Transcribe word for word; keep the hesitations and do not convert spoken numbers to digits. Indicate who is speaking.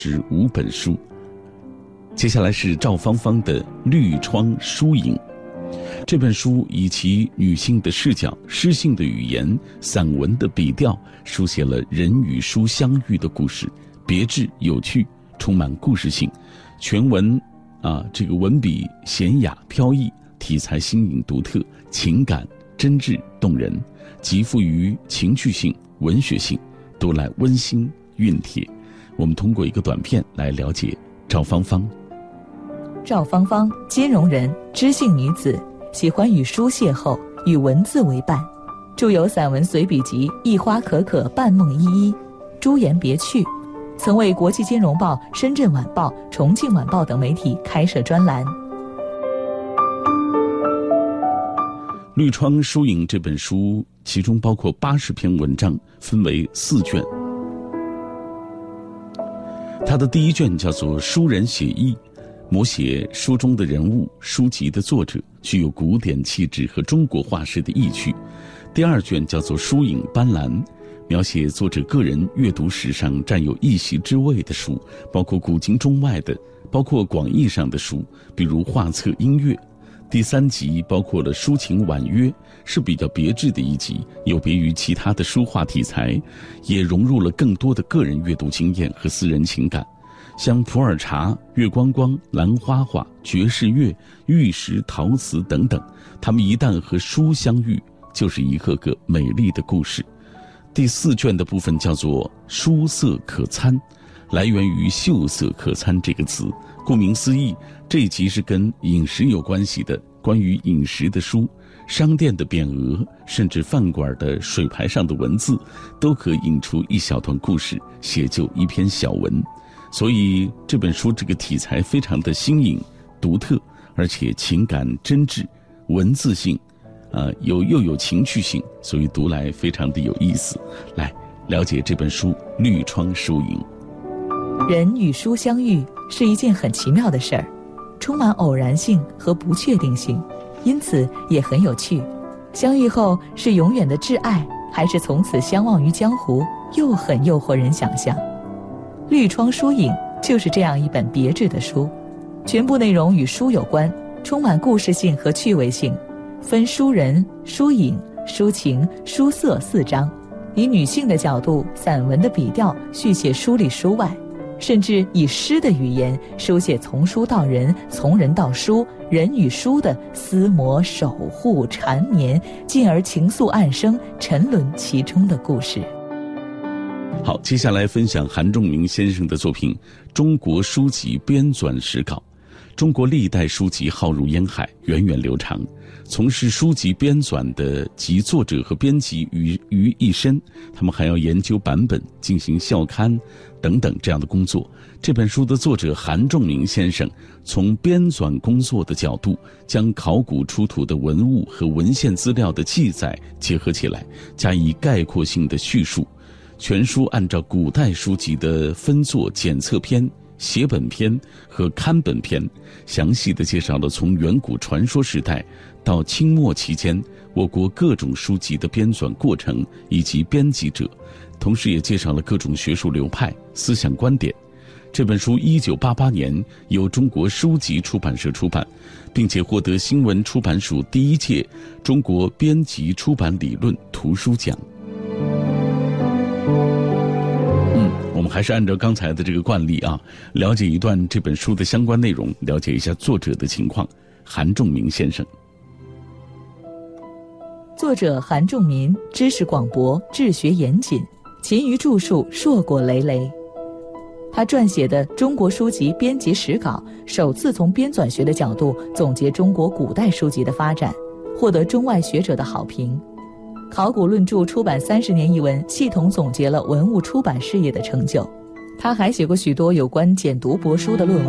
Speaker 1: 是五本书。接下来是赵芳芳的《绿窗疏影》。这本书以其女性的视角、诗性的语言、散文的笔调，书写了人与书相遇的故事，别致有趣，充满故事性。全文啊，这个文笔娴雅飘逸，题材新颖独特，情感真挚动人，极富于情趣性、文学性，读来温馨熨帖。我们通过一个短片来了解赵芳芳。
Speaker 2: 赵芳芳，金融人，知性女子，喜欢与书邂逅，与文字为伴，著有散文随笔集《一花可可半梦依依》《朱颜别去》，曾为国际金融报、深圳晚报、重庆晚报等媒体开设专栏。《
Speaker 1: 绿窗疏影》这本书，其中包括八十篇文章，分为四卷。它的第一卷叫做《书人写意》，摹写书中的人物、书籍的作者，具有古典气质和中国画式的意趣。第二卷叫做《疏影斑斓》，描写作者个人阅读史上占有一席之位的书，包括古今中外的，包括广义上的书，比如画册、音乐。第三集包括了抒情婉约，是比较别致的一集，有别于其他的书画题材，也融入了更多的个人阅读经验和私人情感。像普洱茶、月光光、兰花画、爵士乐、玉石陶瓷等等，他们一旦和书相遇，就是一个个美丽的故事。第四卷的部分叫做书色可餐，来源于秀色可餐这个词，顾名思义，这一集是跟饮食有关系的，关于饮食的书，商店的匾额，甚至饭馆的水牌上的文字，都可引出一小段故事，写就一篇小文。所以这本书这个题材非常的新颖独特，而且情感真挚，文字性呃，有又有情趣性，所以读来非常的有意思。来了解这本书《绿窗疏影》。
Speaker 2: 人与书相遇是一件很奇妙的事儿，充满偶然性和不确定性，因此也很有趣。相遇后是永远的挚爱，还是从此相忘于江湖，又很诱惑人想象。《绿窗疏影》就是这样一本别致的书，全部内容与书有关，充满故事性和趣味性，分书人、书影、抒情、书色四章，以女性的角度、散文的笔调续写书里书外，甚至以诗的语言书写从书到人、从人到书、人与书的厮磨、守护、缠绵，进而情愫暗生，沉沦其中的故事。
Speaker 1: 好，接下来分享韩仲明先生的作品《中国书籍编纂史稿》。中国历代书籍浩如烟海，源远流长，从事书籍编纂的集作者和编辑于于一身，他们还要研究版本、进行校刊等等这样的工作。这本书的作者韩仲明先生从编纂工作的角度，将考古出土的文物和文献资料的记载结合起来，加以概括性的叙述。全书按照古代书籍的分作检测篇、写本篇和刊本篇，详细地介绍了从远古传说时代到清末期间我国各种书籍的编纂过程以及编辑者，同时也介绍了各种学术流派、思想观点。这本书一九八八年由中国书籍出版社出版，并且获得新闻出版署第一届中国编辑出版理论图书奖。我们还是按照刚才的这个惯例啊，了解一段这本书的相关内容，了解一下作者的情况。韩仲明先生，
Speaker 2: 作者韩仲明知识广博，治学严谨，勤于著述，硕果累累。他撰写的《中国书籍编辑史稿》首次从编纂学的角度总结中国古代书籍的发展，获得中外学者的好评。考古论著出版三十年一文，系统总结了文物出版事业的成就。他还写过许多有关简读帛书的论文。